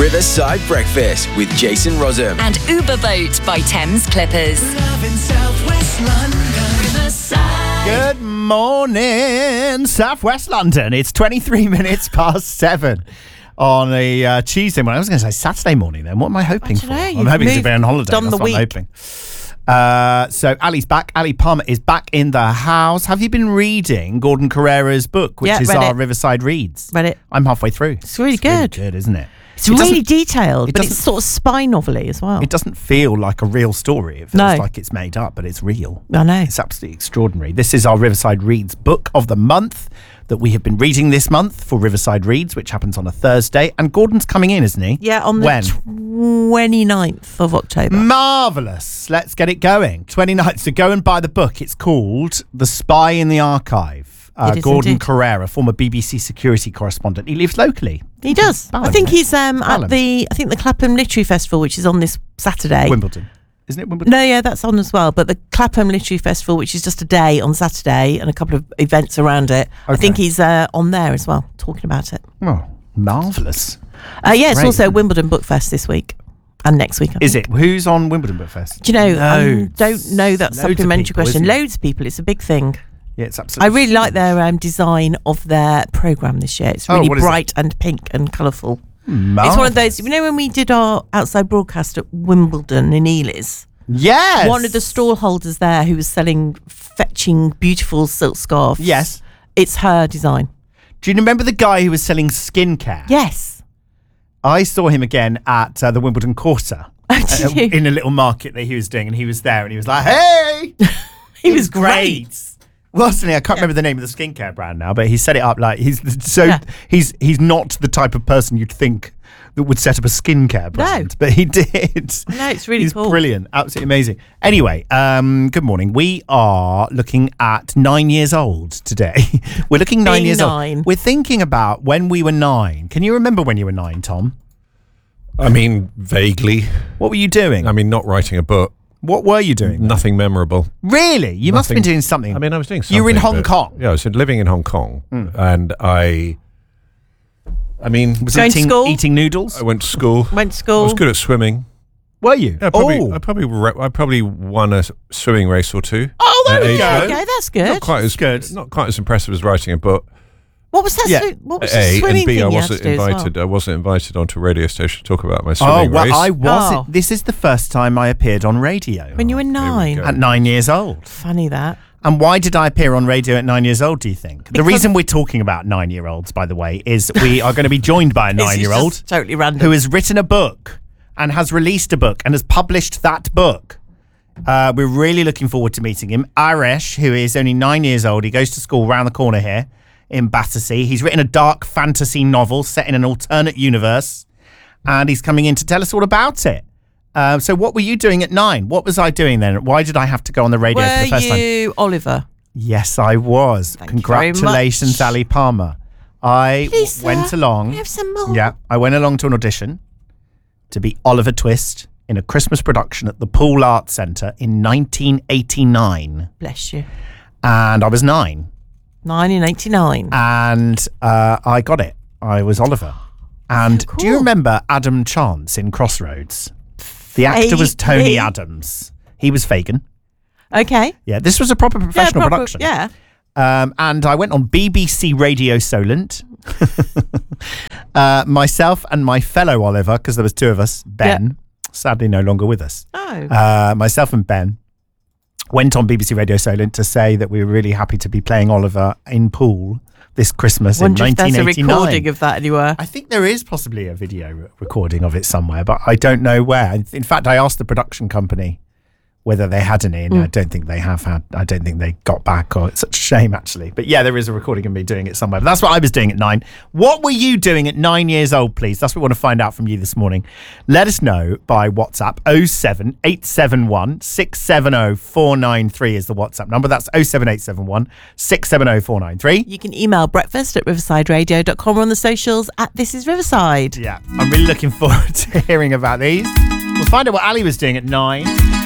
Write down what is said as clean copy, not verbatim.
Riverside Breakfast with Jason Rossum. And Uber Boat by Thames Clippers. Good morning, South West London. It's 23 minutes past 7 on a Tuesday morning. I was going to say Saturday morning then. What am I hoping for? I'm hoping to be on holiday. That's what I'm hoping. So Ali's back. Ali Palmer is back in the house. Have you been reading Gordon Carrera's book, which is our Riverside Reads? Read it. I'm halfway through. It's really good. Really good, isn't it? It's really detailed, but it's sort of spy novel-y as well. It doesn't feel like a real story. It feels like it's made up, but it's real. I know. It's absolutely extraordinary. This is our Riverside Reads book of the month that we have been reading this month for Riverside Reads, which happens on a Thursday. And Gordon's coming in, isn't he? Yeah, on the 29th of October. Marvellous. Let's get it going. 29th. So go and buy the book. It's called The Spy in the Archive. Gordon Carrera, former BBC security correspondent. He lives locally. He does. I think he's at the Clapham Literary Festival, which is on this Saturday. Wimbledon. Isn't it Wimbledon? No, yeah, that's on as well. But the Clapham Literary Festival, which is just a day on Saturday and a couple of events around it. Okay. I think he's on there as well, talking about it. Oh, marvellous. It's also Wimbledon Book Fest this week. And next week. Is it? Who's on Wimbledon Book Fest? Do you know? Don't know that supplementary question. Loads of people. It's a big thing. Yeah, it's absolutely. I really like their design of their programme this year. It's really bright and pink and colourful. Marvelous. It's one of those. You know when we did our outside broadcast at Wimbledon in Ealis? Yes. One of the stall holders there who was selling fetching beautiful silk scarves. Yes. It's her design. Do you remember the guy who was selling skincare? Yes. I saw him again at the Wimbledon Quarter. Oh, did you? In a little market that he was doing, and he was there, and he was like, "Hey!" He was great. Well, I can't remember the name of the skincare brand now, but he set it up like he's not the type of person you'd think that would set up a skincare brand, but he did. No, it's really cool. He's brilliant, absolutely amazing. Anyway, good morning. We are looking at 9 years old today. We're looking 9 years old. We're thinking about when we were 9. Can you remember when you were 9, Tom? I mean, vaguely. What were you doing? I mean, not writing a book. What were you doing? Nothing memorable. Really? You must have been doing something. I mean, I was doing something. You were in Hong Kong? Yeah, I was living in Hong Kong. And was eating noodles? I went to school. I was good at swimming. Were you? Yeah, I probably won a swimming race or two. Oh, there we go. Okay, that's good. Not quite as impressive as writing a book. What was that? Yeah. What was the swimming thing I wasn't invited. Well? I wasn't invited onto a radio station to talk about my swimming race. I wasn't. This is the first time I appeared on radio. When you were 9? At 9 years old. Funny that. And why did I appear on radio at 9 years old, do you think? The reason we're talking about 9-year-olds, by the way, is we are going to be joined by a 9-year-old totally random, who has written a book and has released a book and has published that book. We're really looking forward to meeting him. Aresh, who is only 9 years old. He goes to school round the corner here in Battersea. He's written a dark fantasy novel set in an alternate universe, and he's coming in to tell us all about it. So what were you doing at 9? What was I doing then? Why did I have to go on the radio for the first time? Were you Oliver? Yes, I was. Congratulations, Ali Palmer. I went along. Have some more. Yeah, I went along to an audition to be Oliver Twist in a Christmas production at the Poole Arts Centre in 1989. Bless you. And I was 9. 1989. And I got it. I was Oliver. And cool. Do you remember Adam Chance in Crossroads? The actor was Tony Adams. He was Fagin. Okay. Yeah, this was a proper professional production. Yeah. And I went on BBC Radio Solent. Myself and my fellow Oliver, because there was 2 of us, Ben, sadly no longer with us. Oh. Myself and Ben went on BBC Radio Solent to say that we were really happy to be playing Oliver in Poole this Christmas in 1989. Wonder if there's a recording of that anywhere. I think there is possibly a video recording of it somewhere, but I don't know where. In fact, I asked the production company whether they had any, and I don't think they have had. I don't think they got back, or it's such a shame, actually. But yeah, there is a recording of me doing it somewhere. But that's what I was doing at 9. What were you doing at 9 years old, please? That's what we want to find out from you this morning. Let us know by WhatsApp. 07871 670 493 is the WhatsApp number. That's 07871 670 493. You can email breakfast@riversideradio.com or on the socials @thisisriverside. Yeah, I'm really looking forward to hearing about these. We'll find out what Ali was doing at 9.